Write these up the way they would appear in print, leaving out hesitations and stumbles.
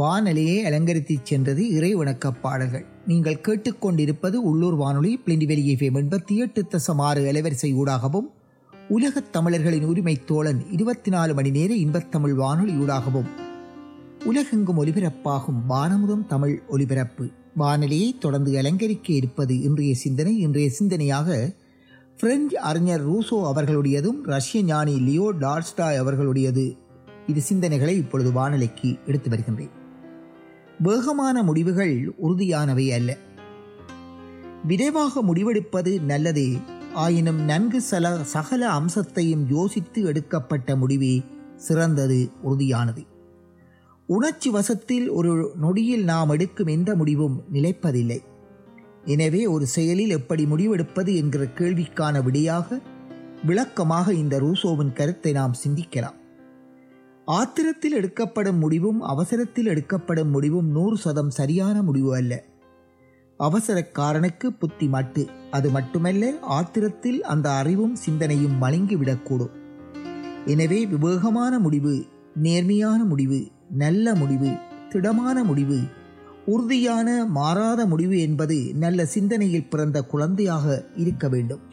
வானொலியை அலங்கரித்து சென்றது இறை வணக்கப் பாடல்கள். நீங்கள் கேட்டுக்கொண்டிருப்பது உள்ளூர் வானொலி பிளிண்டிவெளி FM 88.6 அலைவரிசை ஊடாகவும் உலகத் தமிழர்களின் உரிமை தோழன் 24 மணி நேர இன்பத்தமிழ் வானொலி ஊடாகவும் உலகெங்கும் ஒலிபரப்பாகும் வானமுதம் தமிழ் ஒலிபரப்பு. வானொலியை தொடர்ந்து அலங்கரிக்க இருப்பது இன்றைய சிந்தனை. இன்றைய சிந்தனையாக பிரெஞ்சு அறிஞர் ரூசோ அவர்களுடையதும் ரஷ்ய ஞானி லியோ டால்ஸ்டாய் அவர்களுடையது. இது சிந்தனைகளை இப்பொழுது வானொலிக்கு எடுத்து வருகின்றேன். வேகமான முடிவுகள் உறுதியானவை அல்ல. விரைவாக முடிவெடுப்பது நல்லதே, ஆயினும் நன்கு சகல அம்சத்தையும் யோசித்து எடுக்கப்பட்ட முடிவே சிறந்தது, உறுதியானது. உணர்ச்சி வசத்தில் ஒரு நொடியில் நாம் எடுக்கும் எந்த முடிவும் நிலைப்பதில்லை. எனவே ஒரு செயலில் எப்படி முடிவெடுப்பது என்கிற கேள்விக்கான விளக்கமாக இந்த ரூசோவின் கருத்தை நாம் சிந்திக்கலாம். ஆத்திரத்தில் எடுக்கப்படும் முடிவும் அவசரத்தில் எடுக்கப்படும் முடிவும் 100% சரியான முடிவு அல்ல. அவசரக்காரனுக்கு புத்தி மட்டு. அது மட்டுமல்ல, ஆத்திரத்தில் அந்த அறிவும் சிந்தனையும் மழுங்கிவிடக்கூடும். எனவே விவேகமான முடிவு, நேர்மையான முடிவு, நல்ல முடிவு, திடமான முடிவு, உறுதியான மாறாத முடிவு என்பது நல்ல சிந்தனையில் பிறந்த குழந்தையாக இருக்க வேண்டும்.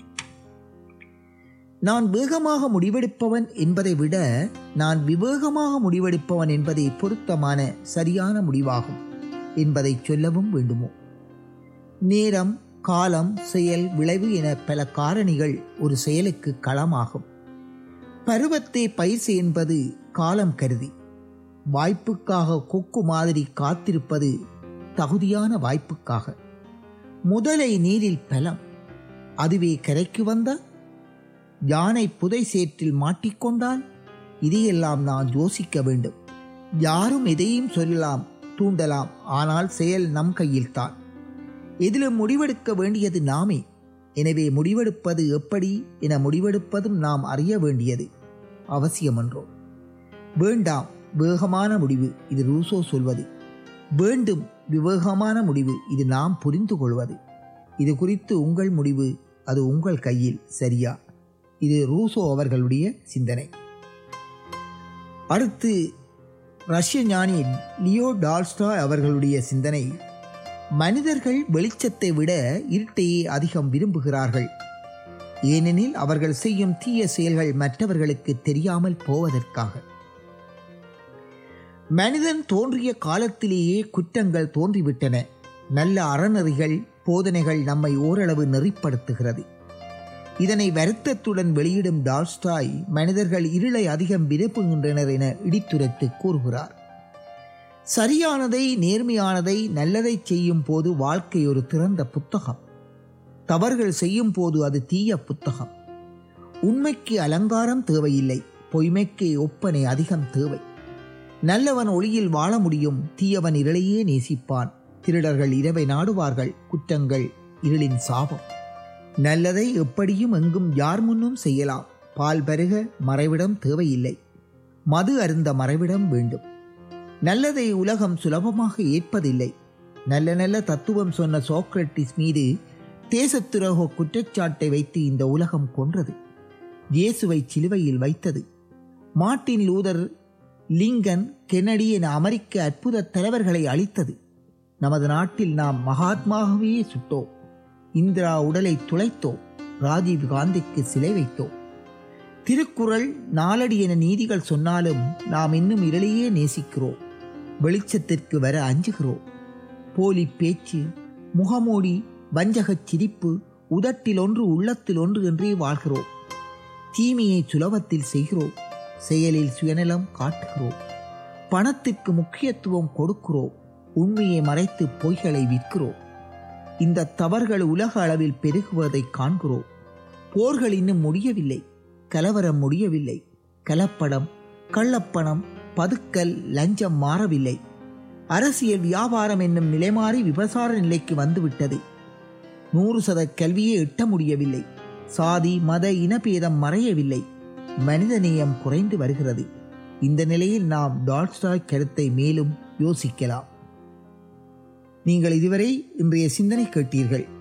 நான் வேகமாக முடிவெடுப்பவன் என்பதை விட நான் விவேகமாக முடிவெடுப்பவன் என்பதை பொருத்தமான சரியான முடிவாகும் என்பதை சொல்லவும் வேண்டுமோ? நேரம், காலம், செயல், விளைவு என பல காரணிகள் ஒரு செயலுக்கு களமாகும். பருவத்தை பயிற்சி என்பது காலம் கருதி. வாய்ப்புக்காக கொக்கு மாதிரி காத்திருப்பது தகுதியான வாய்ப்புக்காக. முதலை நீரில் பலம், அதுவே கரைக்கு வந்த யானை புதை சேற்றில் மாட்டிக்கொண்டால் இதையெல்லாம் நான் யோசிக்க வேண்டும். யாரும் எதையும் சொல்லலாம், தூண்டலாம், ஆனால் செயல் நம் கையில்தான். எதிலும் முடிவெடுக்க வேண்டியது நாமே. எனவே முடிவெடுப்பது எப்படி என முடிவெடுப்பதும் நாம் அறிய வேண்டியது அவசியமன்றோ? வேண்டாம் வேகமான முடிவு, இது ரூசோ சொல்வது. வேண்டும் விவேகமான முடிவு, இது நாம் புரிந்து கொள்வது. இது குறித்து உங்கள் முடிவு, அது உங்கள் கையில், சரியா? இது ரூசோ அவர்களுடைய சிந்தனை. அடுத்து ரஷ்ய ஞானி லியோ டால்ஸ்டாய் அவர்களுடைய சிந்தனை. மனிதர்கள் வெளிச்சத்தை விட இருட்டையே அதிகம் விரும்புகிறார்கள். ஏனெனில் அவர்கள் செய்யும் தீய செயல்கள் மற்றவர்களுக்கு தெரியாமல் போவதற்காக. மனிதன் தோன்றிய காலத்திலேயே குற்றங்கள் தோன்றிவிட்டன. நல்ல அறநெறிகள், போதனைகள் நம்மை ஓரளவு நெறிப்படுத்துகிறது. இதனை வருத்தத்துடன் வெளியிடும் டால்ஸ்டாய் மனிதர்கள் இருளை அதிகம் விரும்புகின்றனர் என இடித்துரைத்து கூறுகிறார். சரியானதை, நேர்மையானதை, நல்லதை செய்யும் போது வாழ்க்கை ஒரு திறந்த புத்தகம். தவறுகள் செய்யும் போது அது தீய புத்தகம். உண்மைக்கு அலங்காரம் தேவையில்லை, பொய்மைக்கு ஒப்பனை அதிகம் தேவை. நல்லவன் ஒளியில் வாழ முடியும், தீயவன் இருளையே நேசிப்பான். திருடர்கள் இரவை நாடுவார்கள், குற்றங்கள் இருளின் சாபம். நல்லதை எப்படியும் எங்கும் யார் முன்னும் செய்யலாம். பால் பருக மறைவிடம் தேவையில்லை, மது அருந்த மறைவிடம் வேண்டும். நல்லதை உலகம் சுலபமாக ஏற்பதில்லை. நல்ல தத்துவம் சொன்ன சோக்ரட்டிஸ் மீது தேசத்துரோக குற்றச்சாட்டை வைத்து இந்த உலகம் கொன்றது. இயேசுவை சிலுவையில் வைத்தது. மார்ட்டின் லூதர், லிங்கன், கென்னடி என அமெரிக்க அற்புத தலைவர்களை அழித்தது. நமது நாட்டில் நாம் மகாத்மாகவே சுட்டோம். இந்திரா உடலை துளைத்தோம். ராஜீவ் காந்திக்கு சிலை வைத்தோம். திருக்குறள் 4 அடி என நீதிகள் சொன்னாலும் நாம் இன்னும் இருளையே நேசிக்கிறோம். வெளிச்சத்திற்கு வர அஞ்சுகிறோம். போலி பேச்சு, முகமூடி, வஞ்சகச் சிரிப்பு, உதட்டில் ஒன்று உள்ளத்தில் ஒன்று என்றே வாழ்கிறோம். தீமையை சுலபத்தில் செய்கிறோம். செயலில் சுயநலம் காட்டுகிறோம். பணத்திற்கு முக்கியத்துவம் கொடுக்கிறோம். உண்மையை மறைத்து பொய்களை விற்கிறோம். இந்த தவறுகள் உலக அளவில் பெருகுவதை காண்கிறோம். போர்கள் இன்னும் முடியவில்லை. கலவரம் முடியவில்லை. கலப்படம், கள்ளப்பணம், பதுக்கல், லஞ்சம் மாறவில்லை. அரசியல் வியாபாரம் என்னும் நிலைமாறி விபசார நிலைக்கு வந்துவிட்டது. 100% கல்வியை எட்ட முடியவில்லை. சாதி, மத, இனபேதம் மறையவில்லை. மனிதநேயம் குறைந்து வருகிறது. இந்த நிலையில் நாம் டால்ஸ்டாய் கருத்தை மேலும் யோசிக்கலாம். நீங்கள் இதுவரை இன்றைய சிந்தனை கேட்டீர்கள்.